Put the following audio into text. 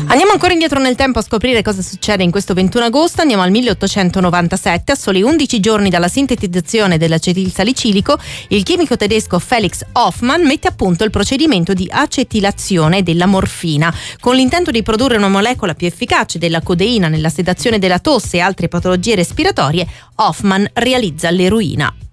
Andiamo ancora indietro nel tempo a scoprire cosa succede in questo 21 agosto. Andiamo al 1897. A soli 11 giorni dalla sintetizzazione dell'acetilsalicilico, il chimico tedesco Felix Hoffmann mette a punto il procedimento di acetilazione della morfina. Con l'intento di produrre una molecola più efficace della codeina nella sedazione della tosse e altre patologie respiratorie, Hoffmann realizza l'eroina.